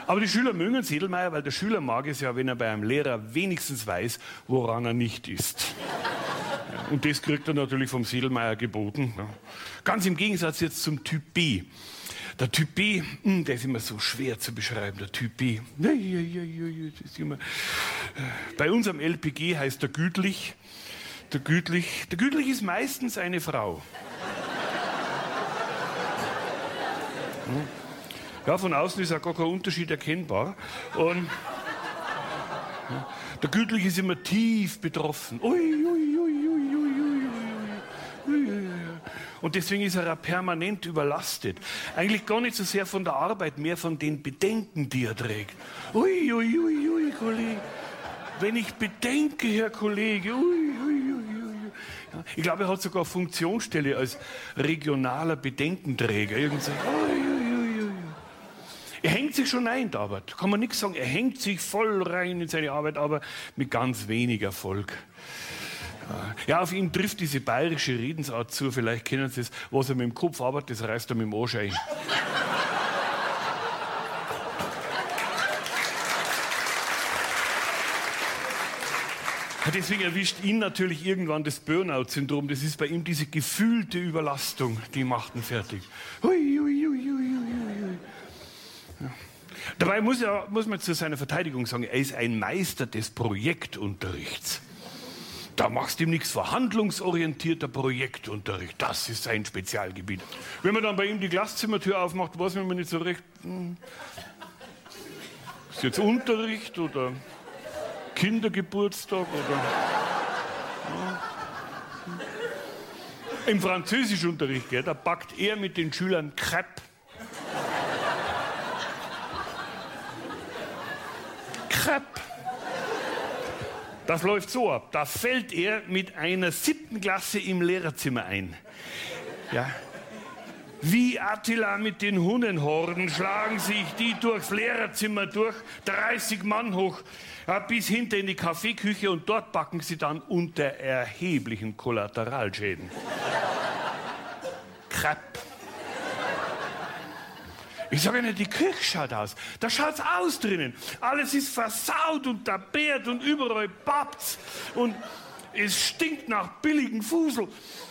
Aber die Schüler mögen Sedlmayr, weil der Schüler mag es ja, wenn er bei einem Lehrer wenigstens weiß, woran er nicht ist. Ja, und das kriegt er natürlich vom Sedlmayr geboten. Ja. Ganz im Gegensatz jetzt zum Typ B. Der Typ B, der ist immer so schwer zu beschreiben, der Typ B. Das ist immer, bei uns am LPG heißt der Gütlich. Der Gütlich ist meistens eine Frau. Ja, von außen ist auch gar kein Unterschied erkennbar. Und der Gütlich ist immer tief betroffen. Und deswegen ist er auch permanent überlastet. Eigentlich gar nicht so sehr von der Arbeit, mehr von den Bedenken, die er trägt. Kollege. Wenn ich bedenke, Herr Kollege, Ja, ich glaube, er hat sogar eine Funktionsstelle als regionaler Bedenkenträger. Irgend so. Er hängt sich schon ein in die Arbeit. Kann man nichts sagen. Er hängt sich voll rein in seine Arbeit, aber mit ganz wenig Erfolg. Ja, auf ihn trifft diese bayerische Redensart zu. Vielleicht kennen Sie es. Was er mit dem Kopf arbeitet, das reißt er mit dem Arsch ein. Deswegen erwischt ihn natürlich irgendwann das Burnout-Syndrom. Das ist bei ihm diese gefühlte Überlastung, die macht ihn fertig. Ja. Dabei muss man zu seiner Verteidigung sagen, er ist ein Meister des Projektunterrichts. Da machst du ihm nichts verhandlungsorientierter Projektunterricht. Das ist sein Spezialgebiet. Wenn man dann bei ihm die Klasszimmertür aufmacht, weiß man nicht so recht, ist jetzt Unterricht oder Kindergeburtstag oder... Ja. Im Französischunterricht, da backt er mit den Schülern Crepe. Crepe. Das läuft so ab. Da fällt er mit einer 7. Klasse im Lehrerzimmer ein. Ja. Wie Attila mit den Hunnenhorden schlagen sich die durchs Lehrerzimmer durch, 30 Mann hoch, ja, bis hinter in die Kaffeeküche und dort backen sie dann unter erheblichen Kollateralschäden. Crepe. Ich sage Ihnen, die Küche schaut aus. Da schaut's aus drinnen. Alles ist versaut und tapeert und überall pappt's. Und es stinkt nach billigem Fusel.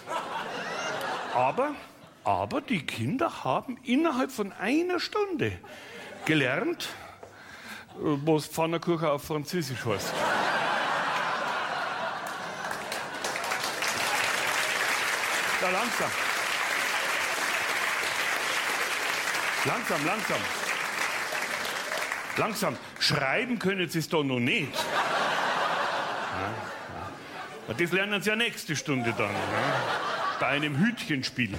Aber die Kinder haben innerhalb von einer Stunde gelernt, was Pfannkuchen auf Französisch heißt. Ja, langsam. Langsam. Schreiben können Sie es doch noch nicht. Ja. Das lernen Sie ja nächste Stunde dann. Ja. Bei einem Hütchenspiel.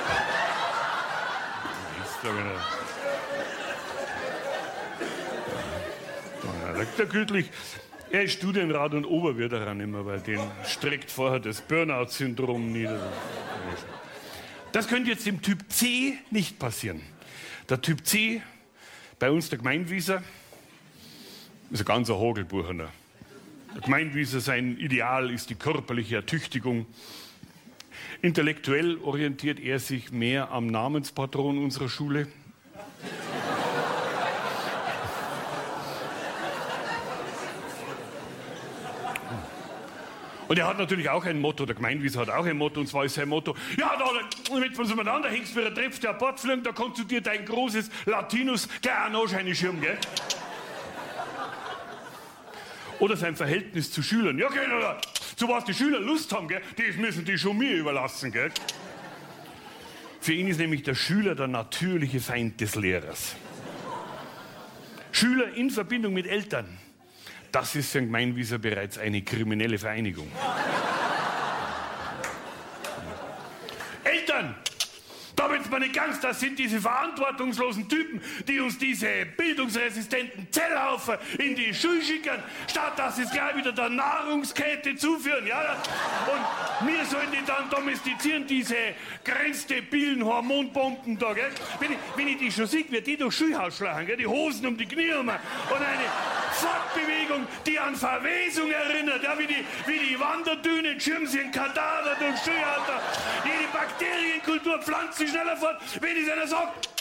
Der Gütlich, er ist Studienrat und Oberwirt daran immer, weil den streckt vorher das Burnout-Syndrom nieder. Das könnte jetzt dem Typ C nicht passieren. Der Typ C, bei uns der Gemeinwieser, ist ein ganzer Hagelbuchener. Der Gemeinwieser, sein Ideal ist die körperliche Ertüchtigung. Intellektuell orientiert er sich mehr am Namenspatron unserer Schule. Und er hat natürlich auch ein Motto, der Gemeinwieser hat auch ein Motto, und zwar ist sein Motto, ja, da, wenn du miteinander hängst, wie er trifft, der Bord fliegt, da kannst du dir dein großes Latinus gleich an den Anschein schirmen, gell? Oder sein Verhältnis zu Schülern. Ja, gell, oder? So was die Schüler Lust haben, gell? Das müssen die schon mir überlassen, gell? Für ihn ist nämlich der Schüler der natürliche Feind des Lehrers. Schüler in Verbindung mit Eltern. Das ist für den Gemeinwieser bereits eine kriminelle Vereinigung. Eltern! Damit man nicht ganz, das sind diese verantwortungslosen Typen, die uns diese bildungsresistenten Zellhaufen in die Schule schicken, statt dass sie es gleich wieder der Nahrungskette zuführen. Ja? Und wir sollen die dann domestizieren, diese grenzdebilen Hormonbomben da. Gell? Wenn ich die schon sehe, wie die durchs Schulhaus schlagen, gell? Die Hosen um die Knie rum und eine Fortbewegung, die an Verwesung erinnert, ja? wie die Wanderdünen, schirmen sie einen Kadaver durchs Schulhaus. Jede Bakterienkultur pflanzt sich schneller fort, wenn ich es einer sagt.